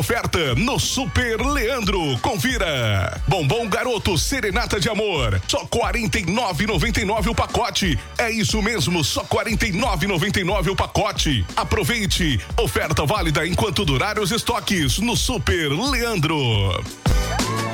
Oferta no Super Leandro. Confira. Bombom Garoto Serenata de Amor. Só R$ 49,99 o pacote. É isso mesmo, só R$ 49,99 o pacote. Aproveite. Oferta válida enquanto durar os estoques no Super Leandro.